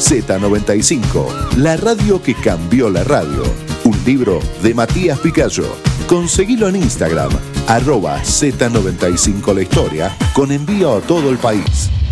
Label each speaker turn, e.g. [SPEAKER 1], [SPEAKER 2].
[SPEAKER 1] Z95, la radio que cambió la radio. Un libro de Matías Picayo. Conseguilo en Instagram, @Z95 la historia, con envío a todo el país.